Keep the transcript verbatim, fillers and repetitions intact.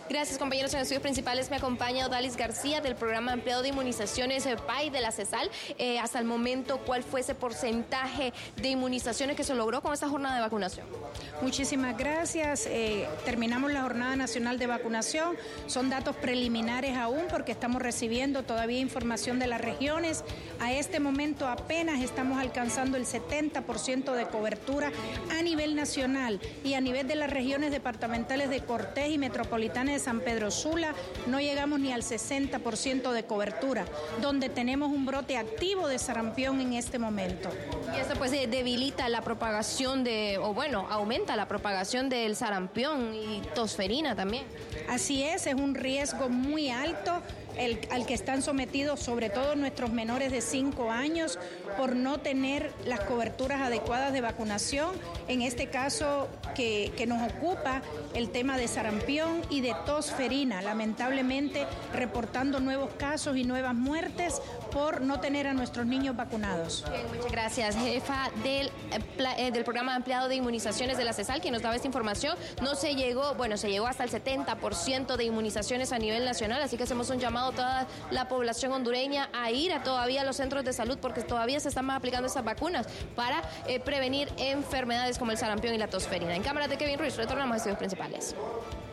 Gracias, compañeros. En estudios principales me acompaña Odalis García del Programa Ampliado de Inmunizaciones P A I de la CESAL. Eh, hasta el momento, ¿cuál fue ese porcentaje de inmunizaciones que se logró con esta jornada de vacunación? Muchísimas gracias. Eh, terminamos la Jornada Nacional de Vacunación. Son datos preliminares aún porque estamos recibiendo todavía información de las regiones. A este momento apenas estamos alcanzando el setenta por ciento de cobertura a nivel nacional y a nivel de las regiones departamentales de Cortés y Metropolitana de San Pedro Sula no llegamos ni al sesenta por ciento de cobertura, donde tenemos un brote activo de sarampión en este momento. Y esto pues debilita la propagación de, o bueno, aumenta la propagación del sarampión y tosferina también. Así es, es un riesgo muy alto el, al que están sometidos sobre todo nuestros menores de cinco años por no tener las coberturas adecuadas de vacunación. En este caso que, que nos ocupa el tema de sarampión y de tosferina, lamentablemente reportando nuevos casos y nuevas muertes por no tener a nuestros niños vacunados. Bien, muchas gracias, jefa del, eh, del programa ampliado de inmunizaciones de la CESAL, que nos daba esta información. No se llegó, bueno, se llegó hasta el setenta por ciento de inmunizaciones a nivel nacional, así que hacemos un llamado a toda la población hondureña a ir a todavía a los centros de salud porque todavía se están aplicando esas vacunas para eh, prevenir enfermedades como el sarampión y la tosferina. En cámara de Kevin Ruiz, retornamos a estudios principales.